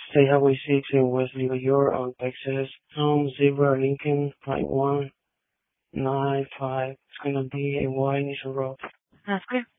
Stay Highway 6 in West New York on Texas. Zebra Lincoln 5195. It's gonna be a wide initial road. That's good.